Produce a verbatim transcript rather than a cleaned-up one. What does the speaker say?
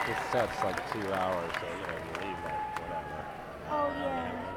This set's like two hours, so you know, you leave like whatever, Oh hour, hour and a half. yeah.